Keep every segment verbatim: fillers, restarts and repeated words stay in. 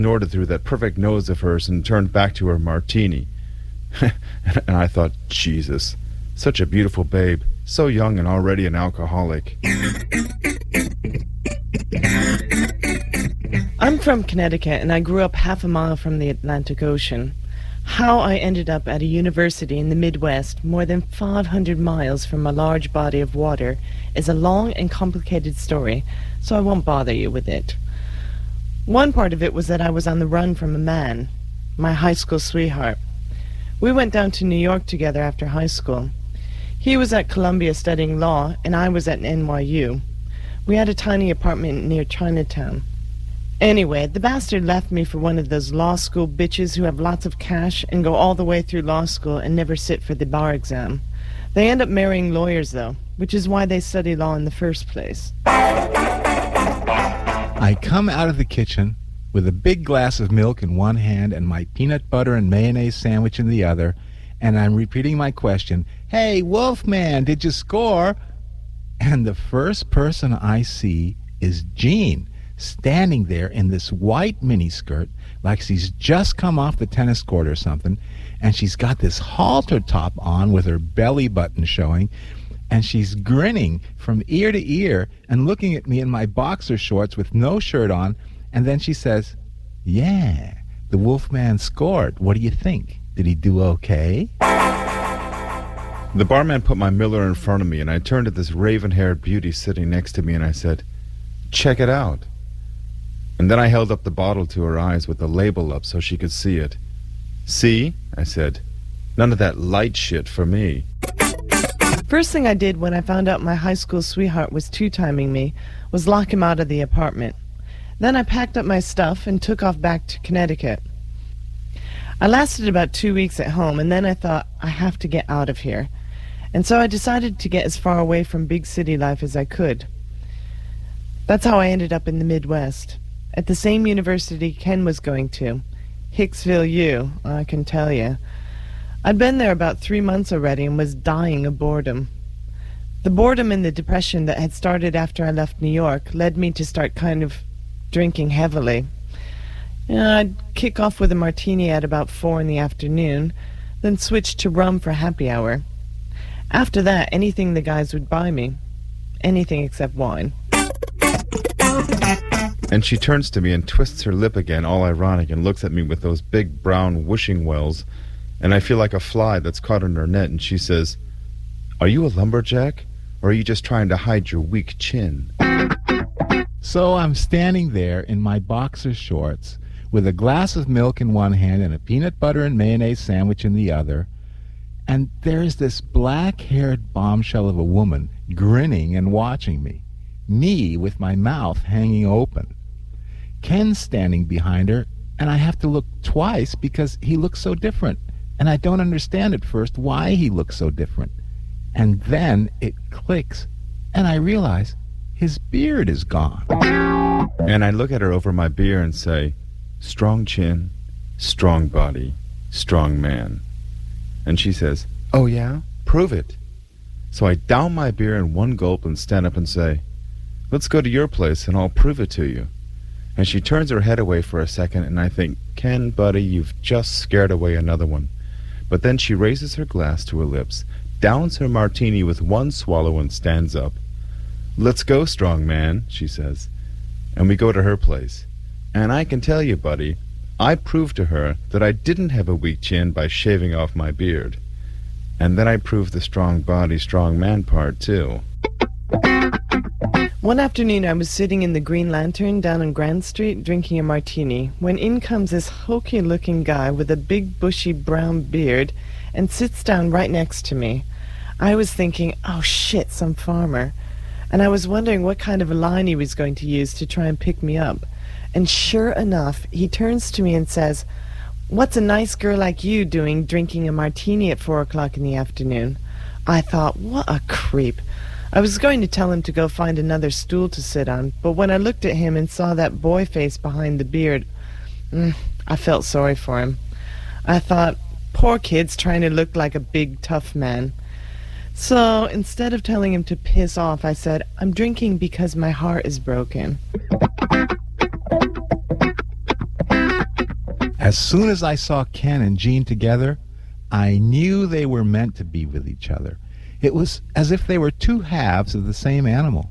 snorted through that perfect nose of hers and turned back to her martini. And I thought, Jesus, such a beautiful babe, so young and already an alcoholic. I'm from Connecticut, and I grew up half a mile from the Atlantic Ocean. How I ended up at a university in the Midwest, more than five hundred miles from a large body of water, is a long and complicated story, so I won't bother you with it. One part of it was that I was on the run from a man, my high school sweetheart. We went down to New York together after high school. He was at Columbia studying law, and I was at N Y U. We had a tiny apartment near Chinatown. Anyway, the bastard left me for one of those law school bitches who have lots of cash and go all the way through law school and never sit for the bar exam. They end up marrying lawyers, though, which is why they study law in the first place. I come out of the kitchen with a big glass of milk in one hand and my peanut butter and mayonnaise sandwich in the other, and I'm repeating my question, "Hey, Wolfman, did you score?" And the first person I see is Jean, standing there in this white miniskirt, like she's just come off the tennis court or something, and she's got this halter top on with her belly button showing, and she's grinning from ear to ear and looking at me in my boxer shorts with no shirt on, and then she says, "Yeah, the Wolfman scored. What do you think? Did he do okay?" The barman put my Miller in front of me, and I turned to this raven-haired beauty sitting next to me, and I said, "Check it out." And then I held up the bottle to her eyes with the label up so she could see it. "See?" I said. "None of that light shit for me." First thing I did when I found out my high school sweetheart was two-timing me was lock him out of the apartment. Then I packed up my stuff and took off back to Connecticut. I lasted about two weeks at home, and then I thought, I have to get out of here. And so I decided to get as far away from big city life as I could. That's how I ended up in the Midwest, at the same university Ken was going to, Hicksville U, I can tell you. I'd been there about three months already and was dying of boredom. The boredom and the depression that had started after I left New York led me to start kind of drinking heavily. You know, I'd kick off with a martini at about four in the afternoon, then switch to rum for happy hour. After that, anything the guys would buy me. Anything except wine. And she turns to me and twists her lip again, all ironic, and looks at me with those big brown wishing wells, and I feel like a fly that's caught in her net, and she says, "Are you a lumberjack, or are you just trying to hide your weak chin?" So I'm standing there in my boxer shorts with a glass of milk in one hand and a peanut butter and mayonnaise sandwich in the other, and there's this black-haired bombshell of a woman grinning and watching me, me with my mouth hanging open. Ken's standing behind her, and I have to look twice because he looks so different, and I don't understand at first why he looks so different. And then it clicks, and I realize his beard is gone. And I look at her over my beer and say, "Strong chin, strong body, strong man." And she says, "Oh yeah? Prove it." So I down my beer in one gulp and stand up and say, "Let's go to your place and I'll prove it to you." And she turns her head away for a second, and I think, "Ken, buddy, you've just scared away another one." But then she raises her glass to her lips, downs her martini with one swallow, and stands up. "Let's go, strong man," she says. And we go to her place. And I can tell you, buddy, I proved to her that I didn't have a weak chin by shaving off my beard. And then I proved the strong body, strong man part, too. One afternoon I was sitting in the Green Lantern down on Grand Street drinking a martini when in comes this hokey-looking guy with a big bushy brown beard and sits down right next to me. I was thinking, oh shit, some farmer. And I was wondering what kind of a line he was going to use to try and pick me up. And sure enough, he turns to me and says, "What's a nice girl like you doing drinking a martini at four o'clock in the afternoon?" I thought, what a creep. I was going to tell him to go find another stool to sit on, but when I looked at him and saw that boy face behind the beard, mm, I felt sorry for him. I thought, poor kid's trying to look like a big, tough man. So instead of telling him to piss off, I said, "I'm drinking because my heart is broken." As soon as I saw Ken and Jean together, I knew they were meant to be with each other. It was as if they were two halves of the same animal.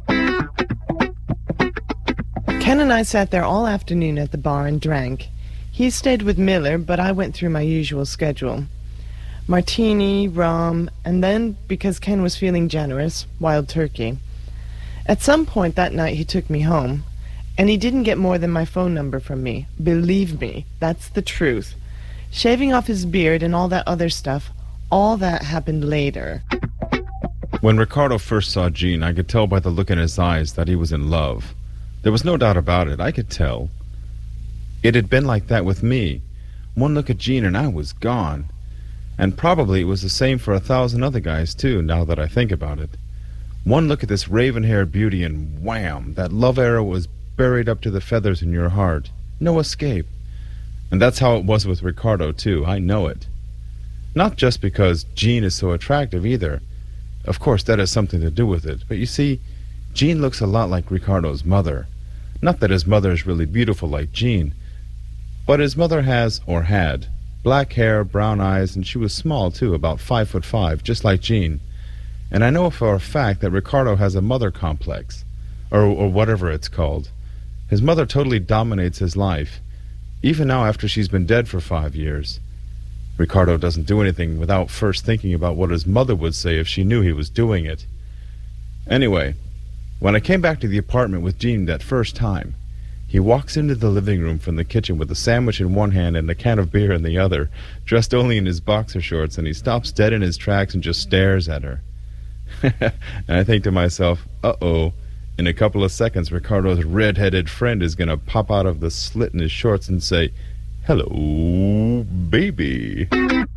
Ken and I sat there all afternoon at the bar and drank. He stayed with Miller, but I went through my usual schedule. Martini, rum, and then, because Ken was feeling generous, wild turkey. At some point that night he took me home, and he didn't get more than my phone number from me. Believe me, that's the truth. Shaving off his beard and all that other stuff, all that happened later. When Ricardo first saw Jean, I could tell by the look in his eyes that he was in love. There was no doubt about it. I could tell. It had been like that with me. One look at Jean and I was gone. And probably it was the same for a thousand other guys, too, now that I think about it. One look at this raven-haired beauty and wham, that love arrow was buried up to the feathers in your heart. No escape. And that's how it was with Ricardo, too. I know it. Not just because Jean is so attractive, either. Of course, that has something to do with it. But you see, Jean looks a lot like Ricardo's mother. Not that his mother is really beautiful like Jean, but his mother has, or had, black hair, brown eyes, and she was small, too, about five foot five, just like Jean. And I know for a fact that Ricardo has a mother complex, or, or whatever it's called. His mother totally dominates his life, even now after she's been dead for five years. Ricardo doesn't do anything without first thinking about what his mother would say if she knew he was doing it. Anyway, when I came back to the apartment with Jean that first time, he walks into the living room from the kitchen with a sandwich in one hand and a can of beer in the other, dressed only in his boxer shorts, and he stops dead in his tracks and just stares at her. And I think to myself, uh-oh, in a couple of seconds Ricardo's red-headed friend is going to pop out of the slit in his shorts and say, "Hello, baby."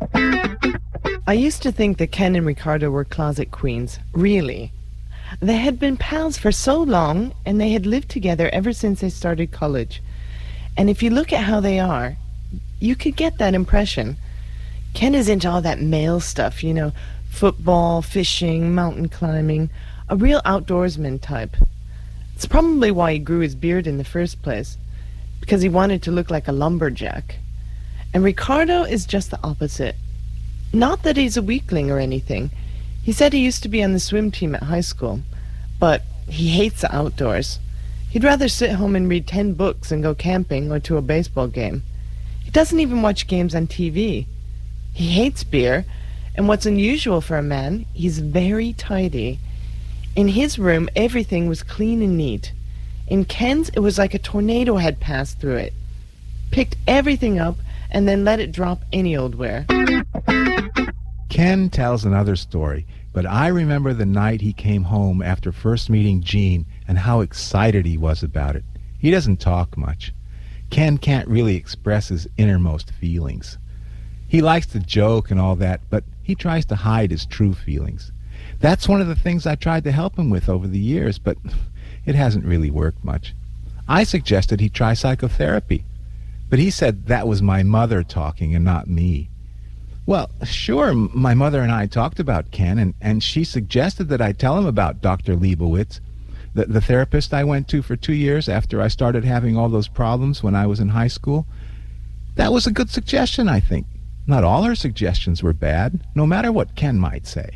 I used to think that Ken and Ricardo were closet queens. Really. They had been pals for so long, and they had lived together ever since they started college. And if you look at how they are, you could get that impression. Ken is into all that male stuff, you know, football, fishing, mountain climbing, a real outdoorsman type. It's probably why he grew his beard in the first place, because he wanted to look like a lumberjack. And Ricardo is just the opposite. Not that he's a weakling or anything. He said he used to be on the swim team at high school, but he hates the outdoors. He'd rather sit home and read ten books and go camping or to a baseball game. He doesn't even watch games on T V. He hates beer, and what's unusual for a man, he's very tidy. In his room, everything was clean and neat. In Ken's, it was like a tornado had passed through it. Picked everything up and then let it drop any old where. Ken tells another story, but I remember the night he came home after first meeting Jean and how excited he was about it. He doesn't talk much. Ken can't really express his innermost feelings. He likes to joke and all that, but he tries to hide his true feelings. That's one of the things I tried to help him with over the years, but it hasn't really worked much. I suggested he try psychotherapy, but he said that was my mother talking and not me. Well, sure, my mother and I talked about Ken, and, and she suggested that I tell him about Doctor Leibowitz, the, the therapist I went to for two years after I started having all those problems when I was in high school. That was a good suggestion, I think. Not all her suggestions were bad, no matter what Ken might say.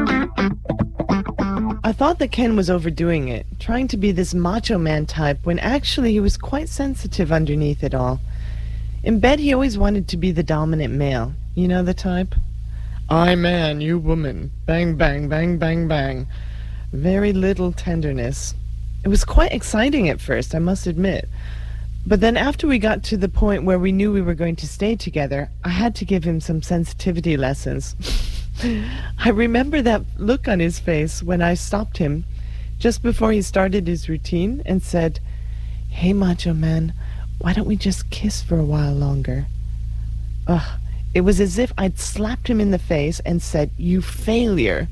I thought that Ken was overdoing it, trying to be this macho man type, when actually he was quite sensitive underneath it all. In bed he always wanted to be the dominant male. You know the type? I man, you woman. Bang, bang, bang, bang, bang. Very little tenderness. It was quite exciting at first, I must admit. But then after we got to the point where we knew we were going to stay together, I had to give him some sensitivity lessons. I remember that look on his face when I stopped him just before he started his routine and said, "Hey, macho man, why don't we just kiss for a while longer?" Ugh. It was as if I'd slapped him in the face and said, "You failure."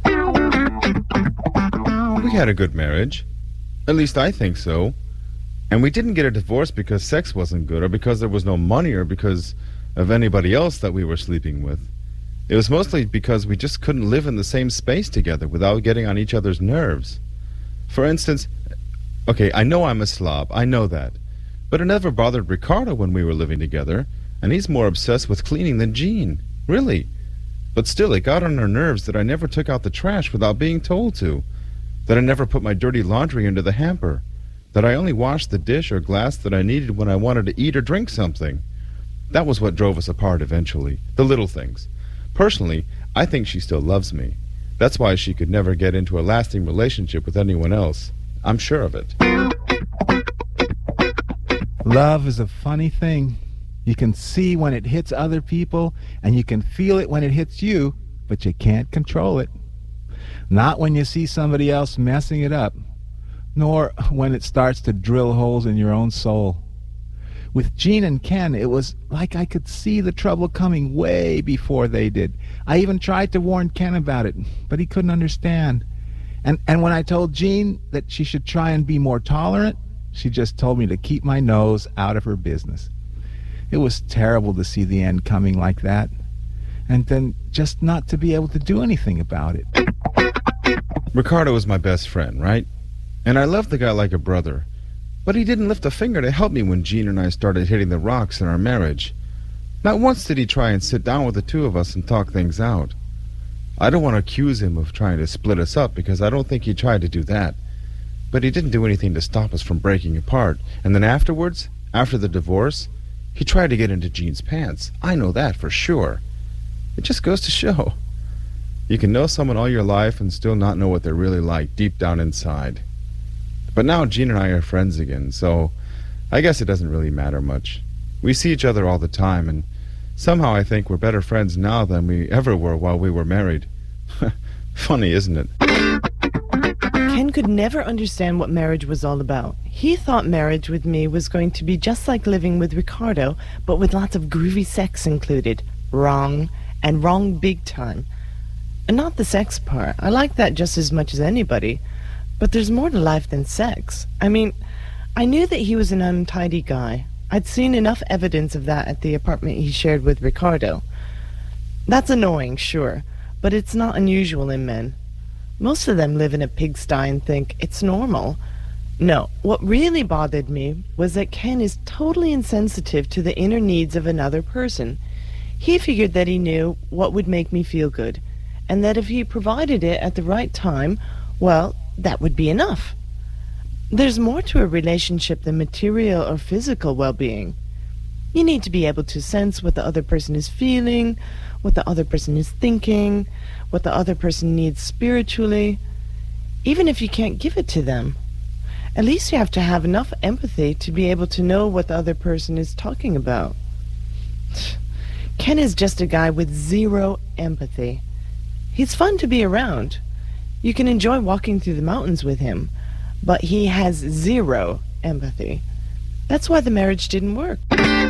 We had a good marriage. At least I think so. And we didn't get a divorce because sex wasn't good, or because there was no money, or because of anybody else that we were sleeping with. It was mostly because we just couldn't live in the same space together without getting on each other's nerves. For instance, okay, I know I'm a slob, I know that. But it never bothered Ricardo when we were living together. And he's more obsessed with cleaning than Jean. Really. But still, it got on her nerves that I never took out the trash without being told to. That I never put my dirty laundry into the hamper. That I only washed the dish or glass that I needed when I wanted to eat or drink something. That was what drove us apart eventually. The little things. Personally, I think she still loves me. That's why she could never get into a lasting relationship with anyone else. I'm sure of it. Love is a funny thing. You can see when it hits other people, and you can feel it when it hits you, but you can't control it. Not when you see somebody else messing it up, nor when it starts to drill holes in your own soul. With Jean and Ken, it was like I could see the trouble coming way before they did. I even tried to warn Ken about it, but he couldn't understand. And, and when I told Jean that she should try and be more tolerant, she just told me to keep my nose out of her business. It was terrible to see the end coming like that, and then just not to be able to do anything about it. Ricardo was my best friend, right? And I loved the guy like a brother. But he didn't lift a finger to help me when Jean and I started hitting the rocks in our marriage. Not once did he try and sit down with the two of us and talk things out. I don't want to accuse him of trying to split us up, because I don't think he tried to do that. But he didn't do anything to stop us from breaking apart. And then afterwards, after the divorce, he tried to get into Jean's pants. I know that for sure. It just goes to show. You can know someone all your life and still not know what they're really like deep down inside. But now Jean and I are friends again, so I guess it doesn't really matter much. We see each other all the time, and somehow I think we're better friends now than we ever were while we were married. Funny, isn't it? Ken could never understand what marriage was all about. He thought marriage with me was going to be just like living with Ricardo, but with lots of groovy sex included. Wrong, and wrong big time. And not the sex part. I like that just as much as anybody. But there's more to life than sex. I mean, I knew that he was an untidy guy. I'd seen enough evidence of that at the apartment he shared with Ricardo. That's annoying, sure, but it's not unusual in men. Most of them live in a pigsty and think it's normal. No, what really bothered me was that Ken is totally insensitive to the inner needs of another person. He figured that he knew what would make me feel good, and that if he provided it at the right time, well, that would be enough. There's more to a relationship than material or physical well-being. You need to be able to sense what the other person is feeling, what the other person is thinking, what the other person needs spiritually, even if you can't give it to them. At least you have to have enough empathy to be able to know what the other person is talking about. Ken is just a guy with zero empathy. He's fun to be around. You can enjoy walking through the mountains with him, but he has zero empathy. That's why the marriage didn't work.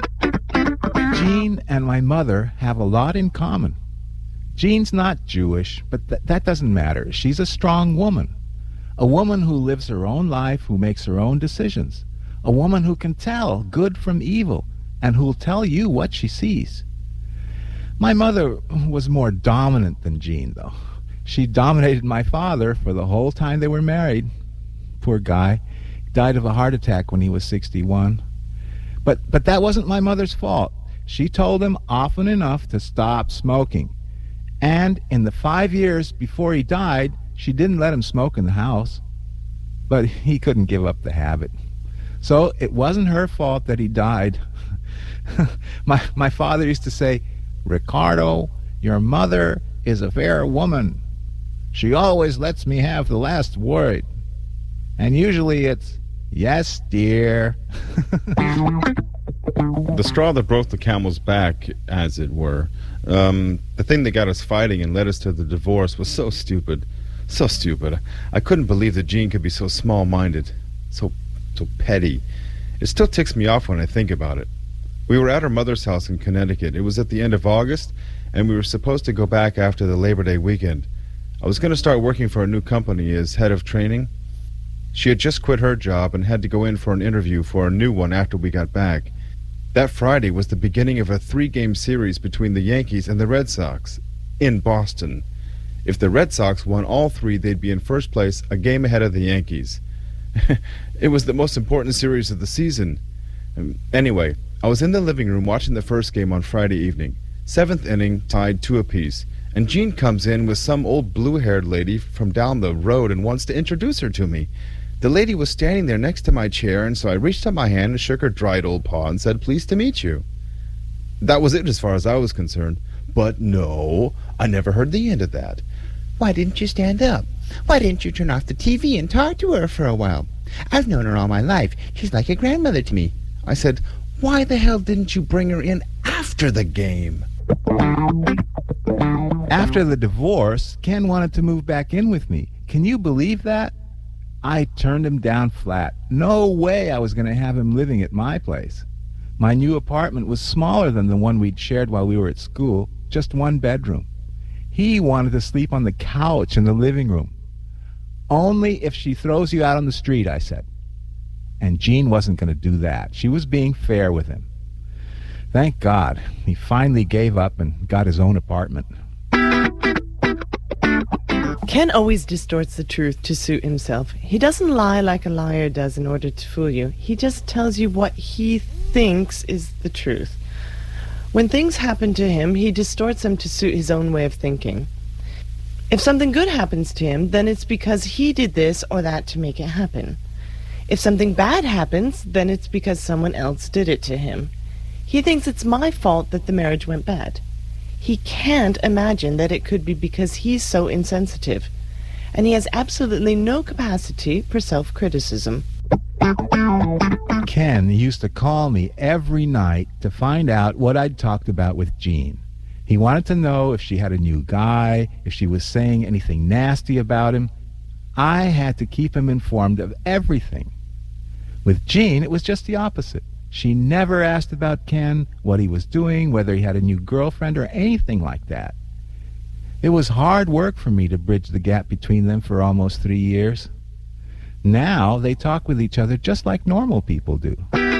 Jean and my mother have a lot in common. Jean's not Jewish, but th- that doesn't matter. She's a strong woman. A woman who lives her own life, who makes her own decisions. A woman who can tell good from evil, and who'll tell you what she sees. My mother was more dominant than Jean, though. She dominated my father for the whole time they were married. Poor guy. He died of a heart attack when he was sixty-one. But, but that wasn't my mother's fault. She told him often enough to stop smoking. And in the five years before he died, she didn't let him smoke in the house. But he couldn't give up the habit. So it wasn't her fault that he died. my, my father used to say, "Ricardo, your mother is a fair woman. She always lets me have the last word." And usually it's, "Yes, dear." The straw that broke the camel's back, as it were, um, the thing that got us fighting and led us to the divorce was so stupid. So stupid. I couldn't believe that Jean could be so small-minded, so, so petty. It still ticks me off when I think about it. We were at her mother's house in Connecticut. It was at the end of August, and we were supposed to go back after the Labor Day weekend. I was going to start working for a new company as head of training. She had just quit her job and had to go in for an interview for a new one after we got back. That Friday was the beginning of a three-game series between the Yankees and the Red Sox in Boston. If the Red Sox won all three, they'd be in first place, a game ahead of the Yankees. It was the most important series of the season. Anyway, I was in the living room watching the first game on Friday evening. Seventh inning, tied two apiece. And Jean comes in with some old blue-haired lady from down the road and wants to introduce her to me. The lady was standing there next to my chair, and so I reached out my hand and shook her dried old paw and said, "Pleased to meet you." That was it as far as I was concerned. But no, I never heard the end of that. "Why didn't you stand up? Why didn't you turn off the T V and talk to her for a while? I've known her all my life. She's like a grandmother to me." I said, "Why the hell didn't you bring her in after the game?" After the divorce, Ken wanted to move back in with me. Can you believe that? I turned him down flat. No way I was going to have him living at my place. My new apartment was smaller than the one we'd shared while we were at school, just one bedroom. He wanted to sleep on the couch in the living room. "Only if she throws you out on the street," I said. And Jean wasn't going to do that. She was being fair with him. Thank God, he finally gave up and got his own apartment. Ken always distorts the truth to suit himself. He doesn't lie like a liar does in order to fool you. He just tells you what he thinks is the truth. When things happen to him, he distorts them to suit his own way of thinking. If something good happens to him, then it's because he did this or that to make it happen. If something bad happens, then it's because someone else did it to him. He thinks it's my fault that the marriage went bad. He can't imagine that it could be because he's so insensitive, and he has absolutely no capacity for self-criticism. Ken used to call me every night to find out what I'd talked about with Jean. He wanted to know if she had a new guy, if she was saying anything nasty about him. I had to keep him informed of everything. With Jean, it was just the opposite. She never asked about Ken, what he was doing, whether he had a new girlfriend, or anything like that. It was hard work for me to bridge the gap between them for almost three years. Now they talk with each other just like normal people do.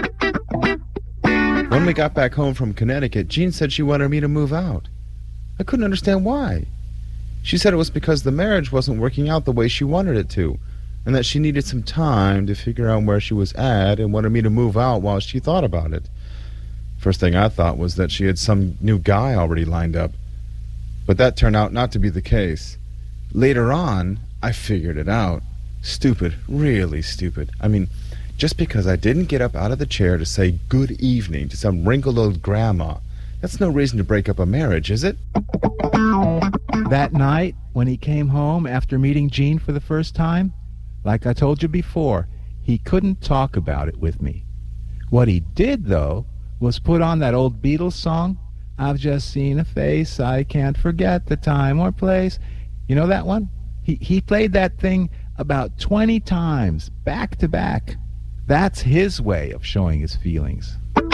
When we got back home from Connecticut, Jean said she wanted me to move out. I couldn't understand why. She said it was because the marriage wasn't working out the way she wanted it to, and that she needed some time to figure out where she was at and wanted me to move out while she thought about it. First thing I thought was that she had some new guy already lined up, but that turned out not to be the case. Later on, I figured it out. Stupid, really stupid. I mean, just because I didn't get up out of the chair to say good evening to some wrinkled old grandma, that's no reason to break up a marriage, is it? That night, when he came home after meeting Jean for the first time, like I told you before, he couldn't talk about it with me. What he did, though, was put on that old Beatles song, "I've just seen a face, I can't forget the time or place." You know that one? He, he played that thing about twenty times, back to back. That's his way of showing his feelings.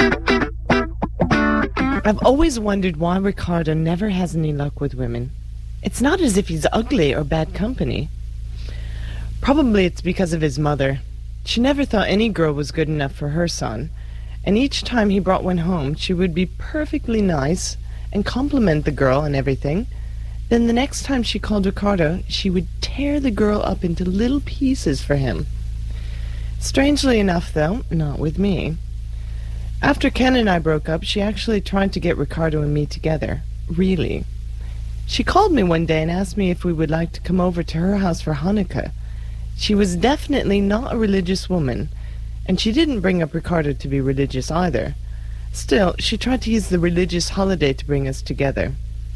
I've always wondered why Ricardo never has any luck with women. It's not as if he's ugly or bad company. Probably it's because of his mother. She never thought any girl was good enough for her son, and each time he brought one home, she would be perfectly nice and compliment the girl and everything. Then the next time she called Ricardo, she would tear the girl up into little pieces for him. Strangely enough, though, not with me. After Ken and I broke up, she actually tried to get Ricardo and me together. Really. She called me one day and asked me if we would like to come over to her house for Hanukkah. She was definitely not a religious woman, and she didn't bring up Ricardo to be religious either. Still, she tried to use the religious holiday to bring us together.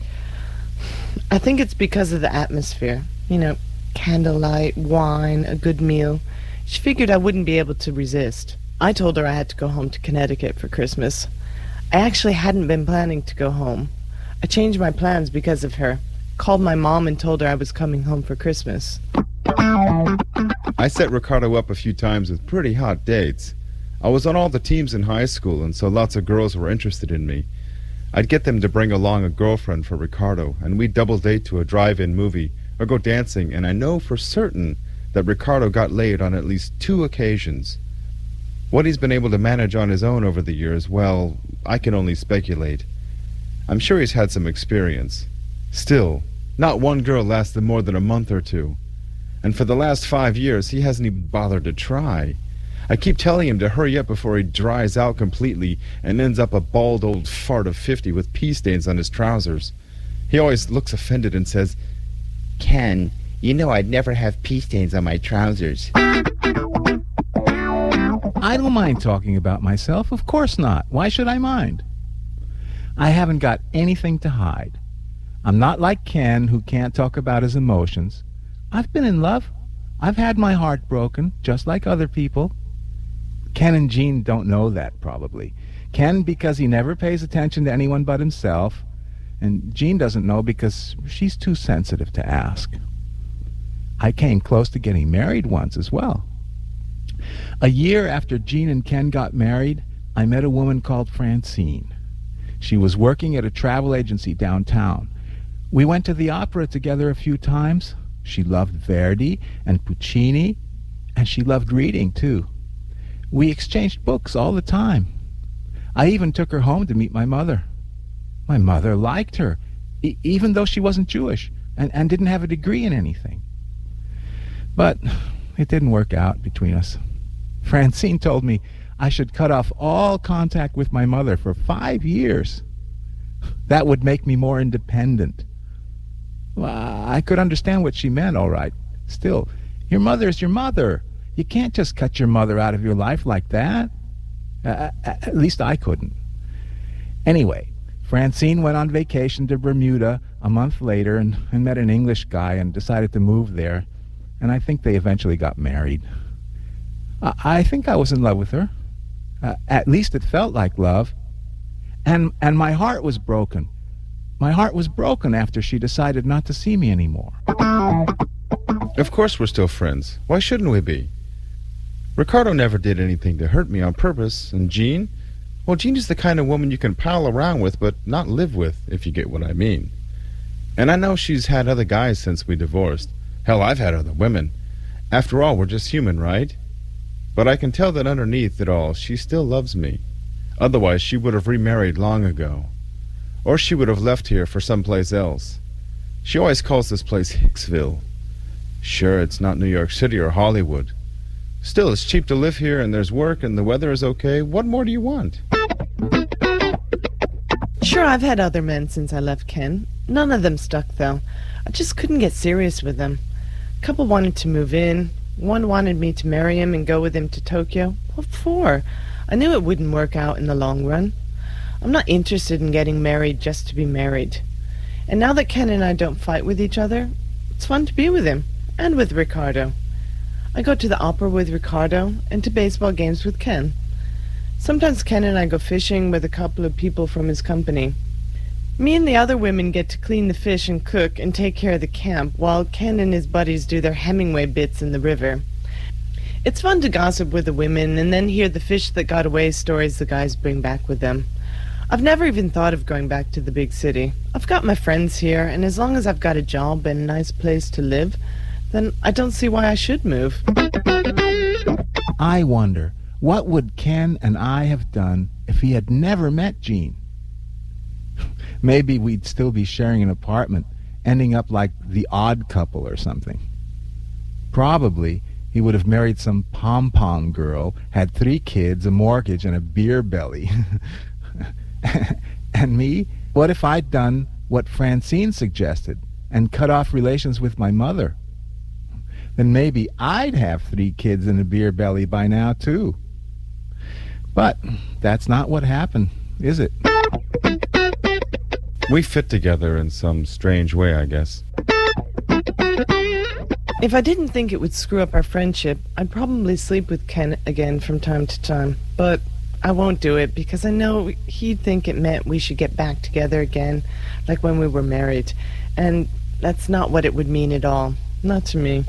I think it's because of the atmosphere. You know, candlelight, wine, a good meal. She figured I wouldn't be able to resist. I told her I had to go home to Connecticut for Christmas. I actually hadn't been planning to go home. I changed my plans because of her. Called my mom and told her I was coming home for Christmas. I set Ricardo up a few times with pretty hot dates. I was on all the teams in high school, and so lots of girls were interested in me. I'd get them to bring along a girlfriend for Ricardo, and we'd double date to a drive-in movie or go dancing, and I know for certain that Ricardo got laid on at least two occasions. What he's been able to manage on his own over the years, well, I can only speculate. I'm sure he's had some experience. Still, not one girl lasted more than a month or two. And for the last five years, he hasn't even bothered to try. I keep telling him to hurry up before he dries out completely and ends up a bald old fart of fifty with pea stains on his trousers. He always looks offended and says, Ken, you know I'd never have pea stains on my trousers. I don't mind talking about myself. Of course not. Why should I mind? I haven't got anything to hide. I'm not like Ken, who can't talk about his emotions. I've been in love. I've had my heart broken, just like other people. Ken and Jean don't know that, probably. Ken, because he never pays attention to anyone but himself, and Jean doesn't know because she's too sensitive to ask. I came close to getting married once as well. A year after Jean and Ken got married, I met a woman called Francine. She was working at a travel agency downtown. We went to the opera together a few times. She loved Verdi and Puccini, and she loved reading, too. We exchanged books all the time. I even took her home to meet my mother. My mother liked her, e- even though she wasn't Jewish and, and didn't have a degree in anything. But it didn't work out between us. Francine told me I should cut off all contact with my mother for five years. That would make me more independent. Well, I could understand what she meant, all right. Still, your mother's your mother. You can't just cut your mother out of your life like that. Uh, at least I couldn't. Anyway, Francine went on vacation to Bermuda a month later and, and met an English guy and decided to move there. And I think they eventually got married. I, I think I was in love with her. Uh, at least it felt like love. And and my heart was broken. My heart was broken after she decided not to see me anymore. Of course we're still friends. Why shouldn't we be? Ricardo never did anything to hurt me on purpose. And Jean? Well, Jean is the kind of woman you can pal around with but not live with, if you get what I mean. And I know she's had other guys since we divorced. Hell, I've had other women. After all, we're just human, right? But I can tell that underneath it all, she still loves me. Otherwise, she would have remarried long ago. Or she would have left here for someplace else. She always calls this place Hicksville. Sure, it's not New York City or Hollywood. Still, it's cheap to live here, and there's work, and the weather is okay. What more do you want? Sure, I've had other men since I left Ken. None of them stuck, though. I just couldn't get serious with them. A couple wanted to move in. One wanted me to marry him and go with him to Tokyo. What for? I knew it wouldn't work out in the long run. I'm not interested in getting married just to be married. And now that Ken and I don't fight with each other, it's fun to be with him, and with Ricardo. I go to the opera with Ricardo, and to baseball games with Ken. Sometimes Ken and I go fishing with a couple of people from his company. Me and the other women get to clean the fish and cook and take care of the camp, while Ken and his buddies do their Hemingway bits in the river. It's fun to gossip with the women and then hear the fish that got away stories the guys bring back with them. I've never even thought of going back to the big city. I've got my friends here, and as long as I've got a job and a nice place to live, then I don't see why I should move. I wonder, what would Ken and I have done if he had never met Jean? Maybe we'd still be sharing an apartment, ending up like The Odd Couple or something. Probably he would have married some pom-pom girl, had three kids, a mortgage, and a beer belly. And me? What if I'd done what Francine suggested and cut off relations with my mother? Then maybe I'd have three kids and a beer belly by now, too. But that's not what happened, is it? We fit together in some strange way, I guess. If I didn't think it would screw up our friendship, I'd probably sleep with Ken again from time to time. But I won't do it because I know he'd think it meant we should get back together again, like when we were married. And that's not what it would mean at all. Not to me.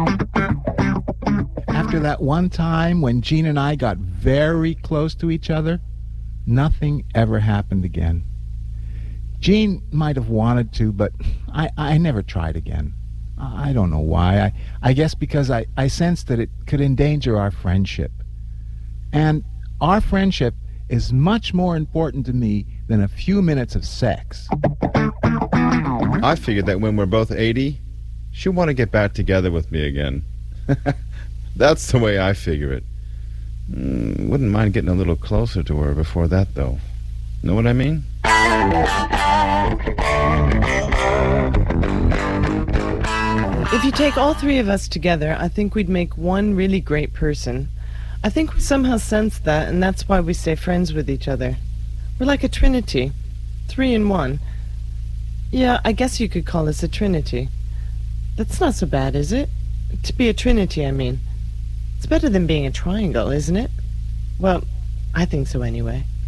After that one time when Jean and I got very close to each other, nothing ever happened again. Jean might have wanted to, but I, I never tried again. I don't know why. I, I guess because I, I sensed that it could endanger our friendship. And our friendship is much more important to me than a few minutes of sex. I figured that when we're both eighty, she'll want to get back together with me again. That's the way I figure it. Mm, wouldn't mind getting a little closer to her before that, though. Know what I mean? If you take all three of us together, I think we'd make one really great person. I think we somehow sense that, and that's why we stay friends with each other. We're like a trinity. Three in one. Yeah, I guess you could call us a trinity. That's not so bad, is it? To be a trinity, I mean. It's better than being a triangle, isn't it? Well, I think so anyway.